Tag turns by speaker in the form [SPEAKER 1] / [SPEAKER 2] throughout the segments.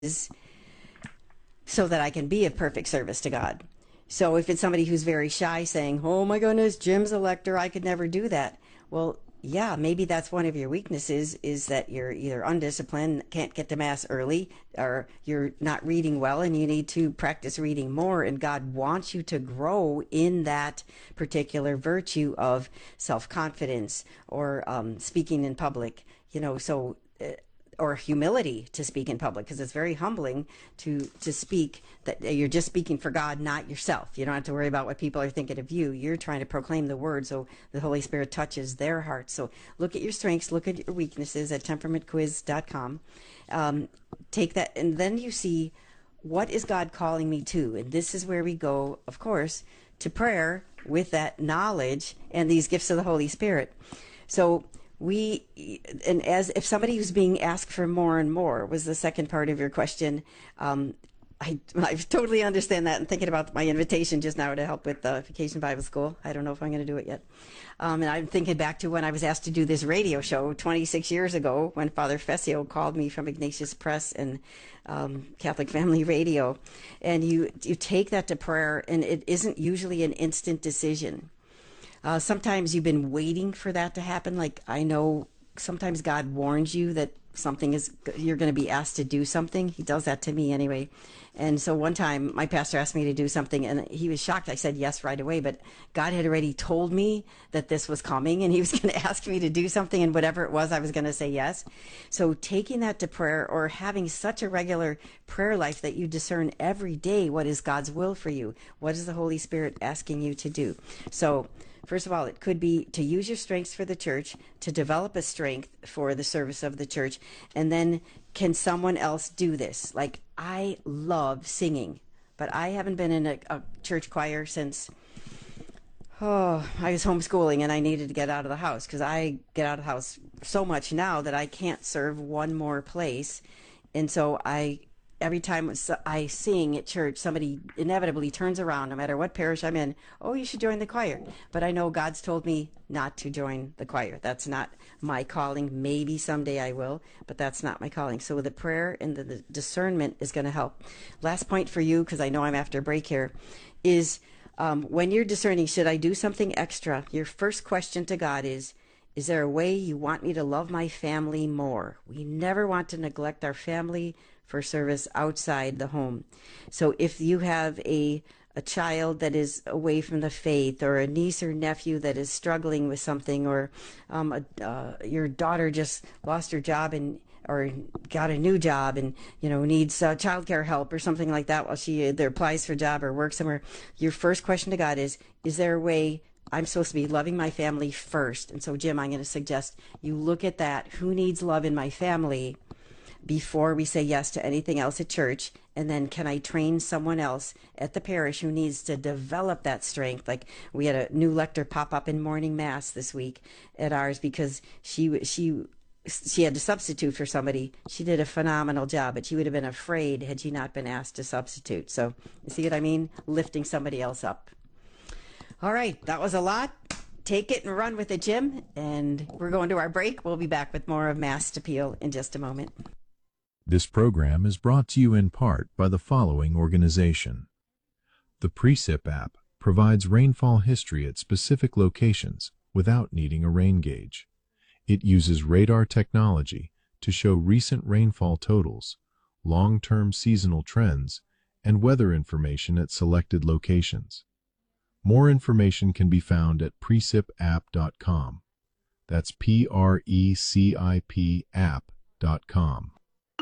[SPEAKER 1] so that I can be of perfect service to God. So if it's somebody who's very shy saying, oh my goodness, Jim's a lector, I could never do that. Well, yeah, maybe that's one of your weaknesses, is that you're either undisciplined, can't get to Mass early, or you're not reading well and you need to practice reading more. And God wants you to grow in that particular virtue of self-confidence or speaking in public, or humility to speak in public, because it's very humbling to speak that you're just speaking for God, not yourself. You don't have to worry about what people are thinking of you. You're trying to proclaim the word, so the Holy Spirit touches their hearts. So look at your strengths, look at your weaknesses at temperamentquiz.com. Take that, and then you see, what is God calling me to? And this is where we go, of course, to prayer with that knowledge and these gifts of the Holy Spirit. So if somebody who's being asked for more and more was the second part of your question, I totally understand that. And thinking about my invitation just now to help with the Vacation Bible School, I don't know if I'm going to do it yet. And I'm thinking back to when I was asked to do this radio show 26 years ago, when Father Fessio called me from Ignatius Press and Catholic Family Radio. And you take that to prayer, and it isn't usually an instant decision. Sometimes you've been waiting for that to happen. Like, I know sometimes God warns you that you're going to be asked to do something. He does that to me anyway. And so one time my pastor asked me to do something, and he was shocked. I said yes right away, but God had already told me that this was coming and he was going to ask me to do something, and whatever it was, I was going to say yes. So taking that to prayer, or having such a regular prayer life that you discern every day what is God's will for you. What is the Holy Spirit asking you to do? So first of all, it could be to use your strengths for the church, to develop a strength for the service of the church, and then can someone else do this? Like, I love singing, but I haven't been in a church choir since, I was homeschooling and I needed to get out of the house, because I get out of the house so much now that I can't serve one more place. And so every time I sing at church, somebody inevitably turns around, no matter what parish I'm in, oh, you should join the choir. But I know God's told me not to join the choir. That's not my calling. Maybe someday I will, but that's not my calling. So the prayer and the discernment is going to help. Last point for you, because I know I'm after a break here, is when you're discerning, should I do something extra? Your first question to God is there a way you want me to love my family more? We never want to neglect our family for service outside the home. So if you have a child that is away from the faith, or a niece or nephew that is struggling with something, or your daughter just lost her job or got a new job and needs childcare help or something like that while she either applies for a job or works somewhere, your first question to God is there a way I'm supposed to be loving my family first? And so, Jim, I'm going to suggest you look at that. Who needs love in my family before we say yes to anything else at church? And then, can I train someone else at the parish who needs to develop that strength? Like, we had a new lector pop up in morning Mass this week at ours, because she had to substitute for somebody. She did a phenomenal job, but she would have been afraid had she not been asked to substitute. So, you see what I mean? Lifting somebody else up. All right, that was a lot. Take it and run with it, Jim. And we're going to our break. We'll be back with more of Mass Appeal in just a moment.
[SPEAKER 2] This program is brought to you in part by the following organization. The Precip app provides rainfall history at specific locations without needing a rain gauge. It uses radar technology to show recent rainfall totals, long-term seasonal trends, and weather information at selected locations. More information can be found at precipapp.com. That's PRECIP app.com.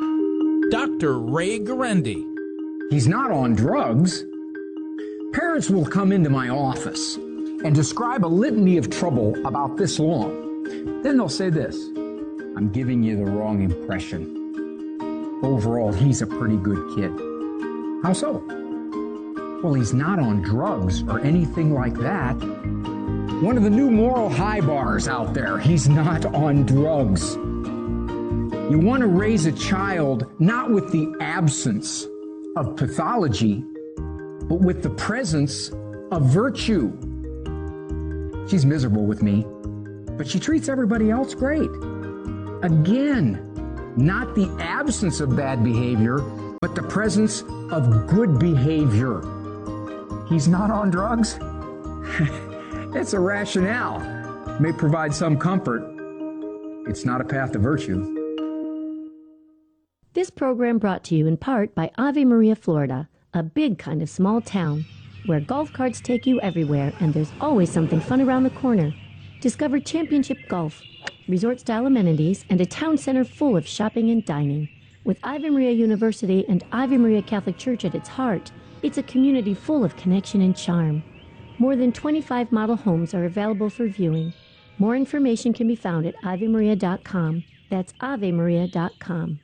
[SPEAKER 3] Dr. Ray Guarendi.
[SPEAKER 4] He's not on drugs. Parents will come into my office and describe a litany of trouble about this long. Then they'll say this: I'm giving you the wrong impression. Overall, he's a pretty good kid. How so? Well, he's not on drugs or anything like that. One of the new moral high bars out there, he's not on drugs. You want to raise a child not with the absence of pathology, but with the presence of virtue. She's miserable with me, but she treats everybody else great. Again, not the absence of bad behavior, but the presence of good behavior. He's not on drugs? It's a rationale. May provide some comfort. It's not a path to virtue.
[SPEAKER 5] This program brought to you in part by Ave Maria, Florida, a big kind of small town where golf carts take you everywhere and there's always something fun around the corner. Discover championship golf, resort-style amenities, and a town center full of shopping and dining. With Ave Maria University and Ave Maria Catholic Church at its heart, it's a community full of connection and charm. More than 25 model homes are available for viewing. More information can be found at avemaria.com. That's avemaria.com.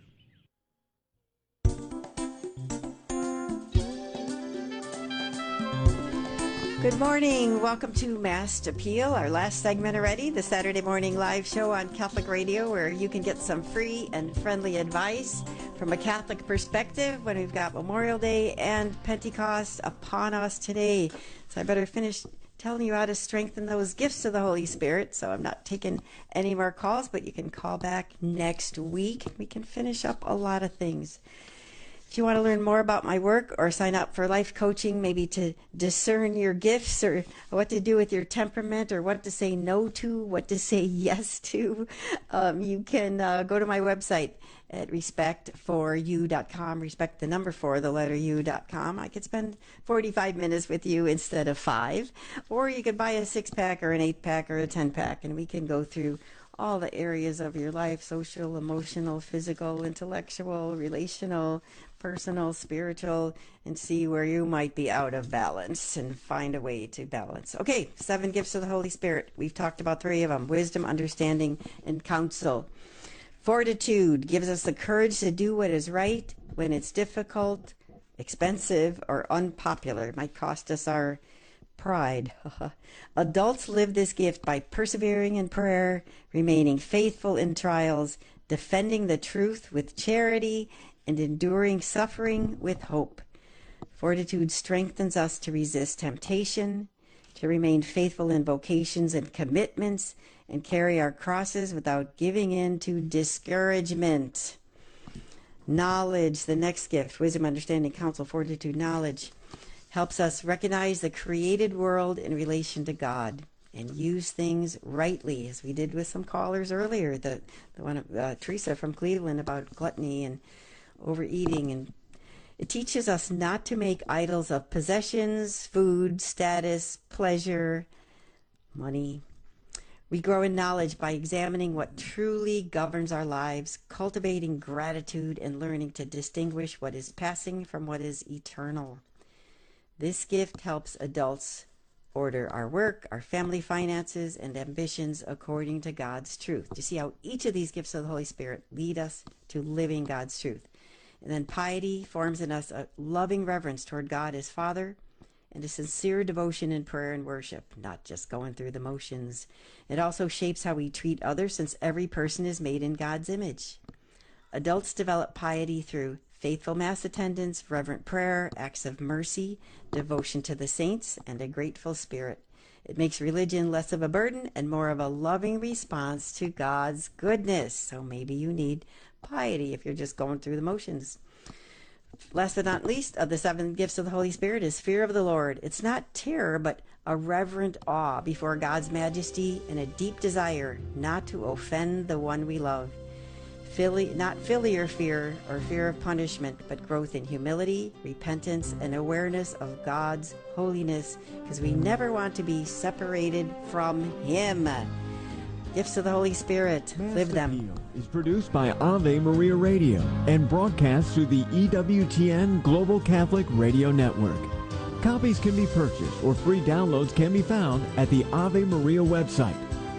[SPEAKER 1] Good morning. Welcome to Mass Appeal, our last segment already, the Saturday morning live show on Catholic Radio, where you can get some free and friendly advice from a Catholic perspective when we've got Memorial Day and Pentecost upon us today. So I better finish telling you how to strengthen those gifts of the Holy Spirit. So I'm not taking any more calls, but you can call back next week. We can finish up a lot of things. If you want to learn more about my work or sign up for life coaching, maybe to discern your gifts or what to do with your temperament or what to say no to, what to say yes to, you can go to my website at respect4u.com, respect the number 4, the letter u.com. I could spend 45 minutes with you instead of 5. Or you could buy a 6-pack or an 8-pack or a 10-pack, and we can go through all the areas of your life: social, emotional, physical, intellectual, relational, personal, spiritual, and see where you might be out of balance and find a way to balance. Okay, 7 gifts of the Holy Spirit. We've talked about 3 of them: wisdom, understanding, and counsel. Fortitude gives us the courage to do what is right when it's difficult, expensive, or unpopular. It might cost us our pride. Adults live this gift by persevering in prayer, remaining faithful in trials, defending the truth with charity, and enduring suffering with hope. Fortitude strengthens us to resist temptation, to remain faithful in vocations and commitments, and carry our crosses without giving in to discouragement. Knowledge, the next gift: wisdom, understanding, counsel, fortitude, knowledge, helps us recognize the created world in relation to God and use things rightly, as we did with some callers earlier, the one of Teresa from Cleveland about gluttony and overeating. And it teaches us not to make idols of possessions, food, status, pleasure, money. We grow in knowledge by examining what truly governs our lives, cultivating gratitude, and learning to distinguish what is passing from what is eternal. This gift helps adults order our work, our family finances, and ambitions according to God's truth. Do you see how each of these gifts of the Holy Spirit lead us to living God's truth? And then piety forms in us a loving reverence toward God as Father and a sincere devotion in prayer and worship, not just going through the motions. It also shapes how we treat others, since every person is made in God's image. Adults develop piety through faithful Mass attendance, reverent prayer, acts of mercy, devotion to the saints, and a grateful spirit. It makes religion less of a burden and more of a loving response to God's goodness. So maybe you need piety if you're just going through the motions. Last but not least, of the 7 gifts of the Holy Spirit is fear of the Lord. It's not terror, but a reverent awe before God's majesty and a deep desire not to offend the one we love. Not filial fear or fear of punishment, but growth in humility, repentance, and awareness of God's holiness, because we never want to be separated from Him. Gifts of the Holy Spirit, live them.
[SPEAKER 6] Is produced by Ave Maria Radio and broadcast through the EWTN Global Catholic Radio Network. Copies can be purchased or free downloads can be found at the Ave Maria website,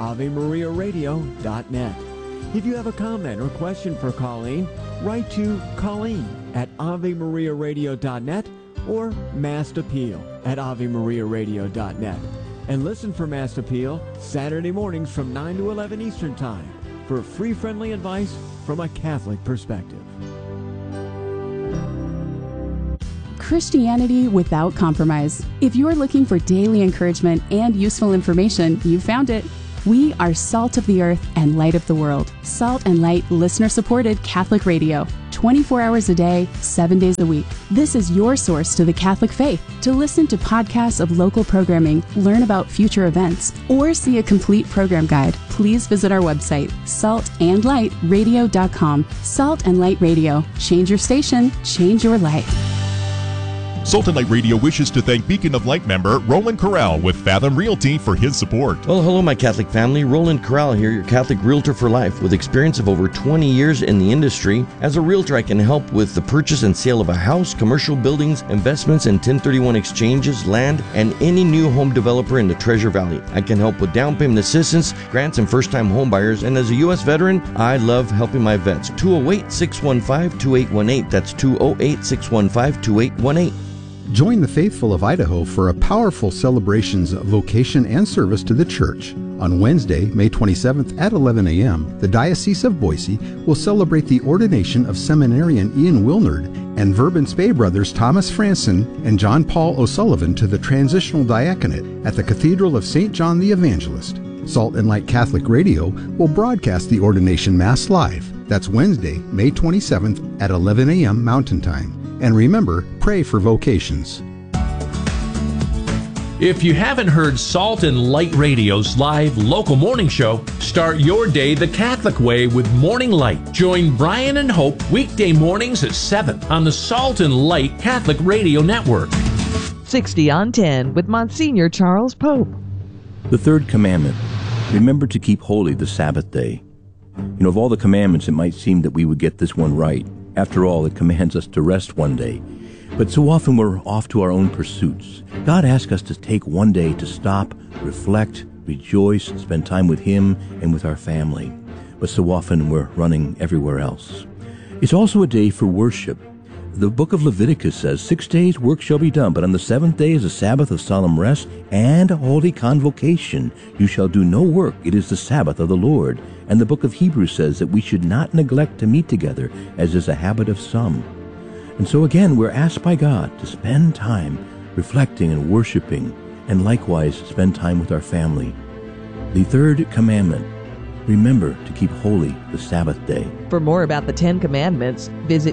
[SPEAKER 6] avemariaradio.net. If you have a comment or question for Colleen, write to Colleen at avemariaradio.net or Mass Appeal at avemariaradio.net. And listen for Mass Appeal Saturday mornings from 9 to 11 Eastern Time for free, friendly advice from a Catholic perspective.
[SPEAKER 7] Christianity without compromise. If you're looking for daily encouragement and useful information, you found it. We are salt of the earth and light of the world. Salt and Light listener-supported Catholic radio. 24 hours a day, 7 days a week. This is your source to the Catholic faith. To listen to podcasts of local programming, learn about future events, or see a complete program guide, please visit our website, saltandlightradio.com. Salt and Light Radio. Change your station, change your life.
[SPEAKER 8] Salt and Light Radio wishes to thank Beacon of Light member Roland Corral with Fathom Realty for his support.
[SPEAKER 9] Well, hello, my Catholic family. Roland Corral here, your Catholic realtor for life with experience of over 20 years in the industry. As a realtor, I can help with the purchase and sale of a house, commercial buildings, investments in 1031 exchanges, land, and any new home developer in the Treasure Valley. I can help with down payment assistance, grants, and first-time home buyers. And as a U.S. veteran, I love helping my vets. 208-615-2818. That's 208-615-2818.
[SPEAKER 10] Join the faithful of Idaho for a powerful celebrations of vocation and service to the church. On Wednesday, May 27th at 11 a.m., the Diocese of Boise will celebrate the ordination of seminarian Ian Wilnard and Verbance Bay brothers Thomas Franson and John Paul O'Sullivan to the transitional diaconate at the Cathedral of St. John the Evangelist. Salt and Light Catholic Radio will broadcast the ordination Mass live. That's Wednesday, May 27th at 11 a.m. Mountain Time. And remember, pray for vocations.
[SPEAKER 3] If you haven't heard Salt and Light Radio's live local morning show, start your day the Catholic way with Morning Light. Join Brian and Hope weekday mornings at 7 on the Salt and Light Catholic Radio Network.
[SPEAKER 11] 60 on 10 with Monsignor Charles Pope.
[SPEAKER 12] The third commandment, remember to keep holy the Sabbath day. You know, of all the commandments, it might seem that we would get this one right. After all, it commands us to rest one day. But so often we're off to our own pursuits. God asks us to take one day to stop, reflect, rejoice, spend time with Him and with our family. But so often we're running everywhere else. It's also a day for worship. The book of Leviticus says, 6 days work shall be done, but on the seventh day is a Sabbath of solemn rest and a holy convocation. You shall do no work. It is the Sabbath of the Lord. And the book of Hebrews says that we should not neglect to meet together, as is a habit of some. And so again, we're asked by God to spend time reflecting and worshiping, and likewise spend time with our family. The third commandment, remember to keep holy the Sabbath day.
[SPEAKER 11] For more about the 10 Commandments, visit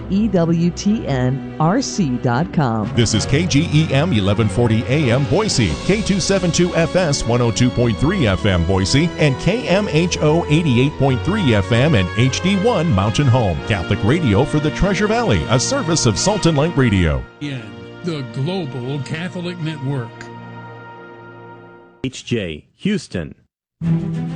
[SPEAKER 11] EWTNRC.com.
[SPEAKER 8] This is KGEM 1140 AM Boise, K272FS 102.3 FM Boise, and KMHO 88.3 FM and HD1 Mountain Home. Catholic radio for the Treasure Valley, a service of Salt and Light Radio.
[SPEAKER 13] The Global Catholic Network.
[SPEAKER 14] HJ, Houston.